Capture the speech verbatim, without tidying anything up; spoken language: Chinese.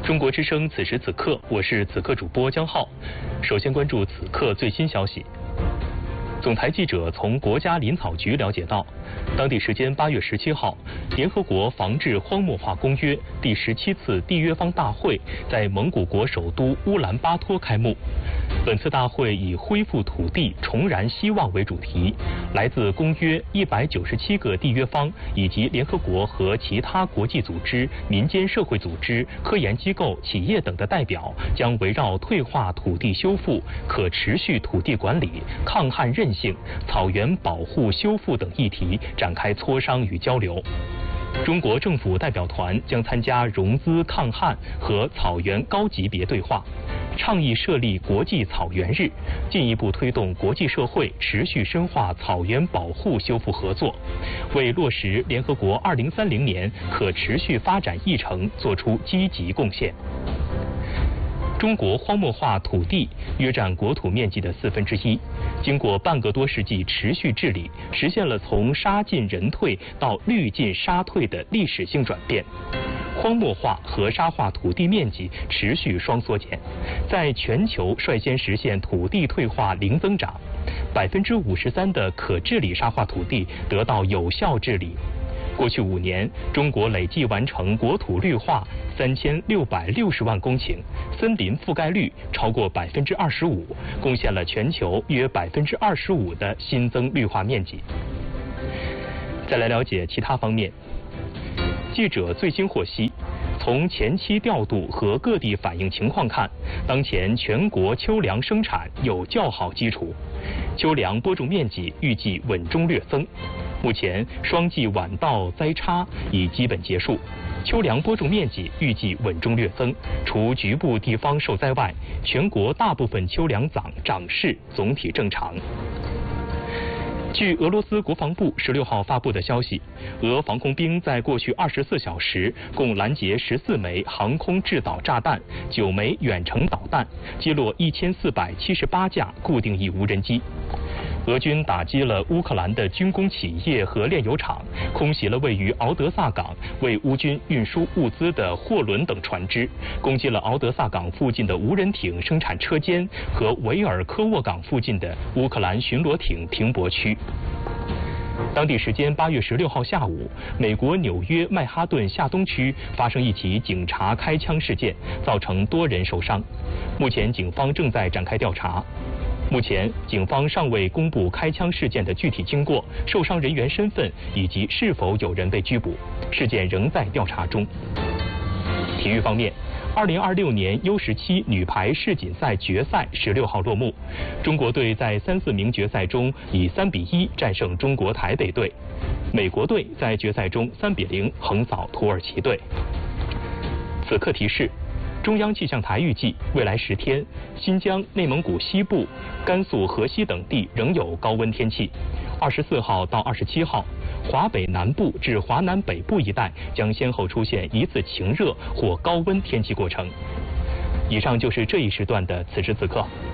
中国之声此时此刻，我是此刻主播江浩。首先关注此刻最新消息。总台记者从国家林草局了解到，当地时间八月十七号，联合国防治荒漠化公约第十七次缔约方大会在蒙古国首都乌兰巴托开幕。本次大会以恢复土地、重燃希望为主题，来自公约一百九十七个缔约方以及联合国和其他国际组织、民间社会组织、科研机构、企业等的代表，将围绕退化土地修复、可持续土地管理、抗旱韧性、草原保护修复等议题展开磋商与交流。中国政府代表团将参加融资抗旱和草原高级别对话，倡议设立国际草原日，进一步推动国际社会持续深化草原保护修复合作，为落实联合国二零三零年可持续发展议程作出积极贡献。中国荒漠化土地约占国土面积的四分之一，经过半个多世纪持续治理，实现了从沙进人退到绿进沙退的历史性转变。荒漠化和沙化土地面积持续双缩减，在全球率先实现土地退化零增长，百分之五十三的可治理沙化土地得到有效治理。过去五年，中国累计完成国土绿化三千六百六十万公顷，森林覆盖率超过百分之二十五，贡献了全球约百分之二十五的新增绿化面积。再来了解其他方面。记者最新获悉，从前期调度和各地反映情况看，当前全国秋粮生产有较好基础，秋粮播种面积预计稳中略增。目前霜季晚稻栽插已基本结束，秋粮播种面积预计稳中略增，除局部地方受灾外，全国大部分秋粮长长势总体正常。据俄罗斯国防部十六号发布的消息，俄防空兵在过去二十四小时共拦截十四枚航空制导炸弹、九枚远程导弹，击落一千四百七十八架固定翼无人机。俄军打击了乌克兰的军工企业和炼油厂，空袭了位于敖德萨港为乌军运输物资的货轮等船只，攻击了敖德萨港附近的无人艇生产车间和维尔科沃港附近的乌克兰巡逻艇停泊区。当地时间八月十六号下午，美国纽约曼哈顿下东区发生一起警察开枪事件，造成多人受伤。目前警方正在展开调查。目前，警方尚未公布开枪事件的具体经过、受伤人员身份以及是否有人被拘捕，事件仍在调查中。体育方面，二零二六年 U 十七女排世锦赛决赛十六号落幕，中国队在三四名决赛中以三比一战胜中国台北队，美国队在决赛中三比零横扫土耳其队。此刻提示。中央气象台预计，未来十天，新疆、内蒙古西部、甘肃、河西等地仍有高温天气。二十四号到二十七号，华北南部至华南北部一带将先后出现一次晴热或高温天气过程。以上就是这一时段的此时此刻。